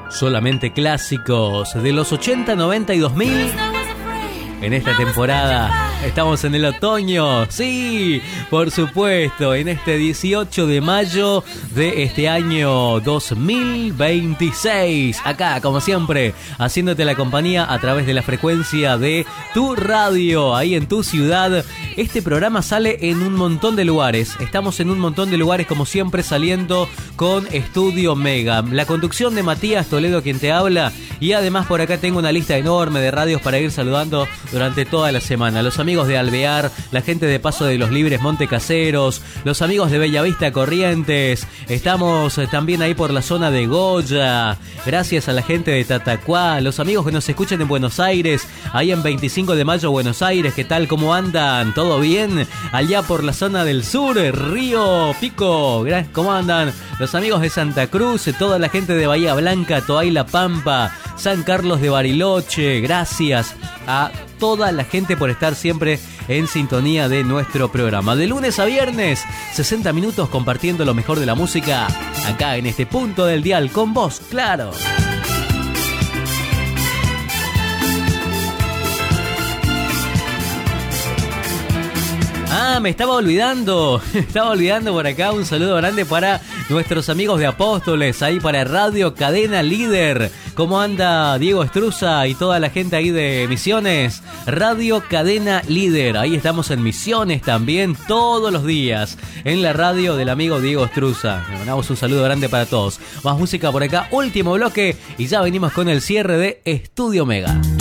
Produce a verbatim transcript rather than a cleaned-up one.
Solamente clásicos de los ochenta, noventa y dos mil. En esta temporada estamos en el otoño, sí, por supuesto, en este dieciocho de mayo de este año dos mil veintiséis. Acá, como siempre, haciéndote la compañía a través de la frecuencia de tu radio, ahí en tu ciudad. Este programa sale en un montón de lugares. Estamos en un montón de lugares, como siempre, saliendo con Estudio Mega. La conducción de Matías Toledo, quien te habla. Y además por acá tengo una lista enorme de radios para ir saludando durante toda la semana. Los amigos de Alvear, la gente de Paso de los Libres, Monte Caseros, los amigos de Bellavista, Corrientes. Estamos también ahí por la zona de Goya. Gracias a la gente de Tatacuá, los amigos que nos escuchan en Buenos Aires, ahí en veinticinco de mayo, Buenos Aires. ¿Qué tal? ¿Cómo andan? ¿Todo bien? Allá por la zona del sur, Río Pico. ¿Cómo andan? Los amigos de Santa Cruz, toda la gente de Bahía Blanca, Toay La Pampa, San Carlos de Bariloche. Gracias a toda la gente por estar siempre en sintonía de nuestro programa. De lunes a viernes, sesenta minutos compartiendo lo mejor de la música, acá en este punto del dial, con vos, claro. Ah, me estaba olvidando, me estaba olvidando por acá. Un saludo grande para nuestros amigos de Apóstoles, ahí para Radio Cadena Líder. ¿Cómo anda Diego Estruza y toda la gente ahí de Misiones? Radio Cadena Líder, ahí estamos en Misiones también todos los días, en la radio del amigo Diego Estruza. Le mandamos un saludo grande para todos. Más música por acá, último bloque y ya venimos con el cierre de Estudio Mega.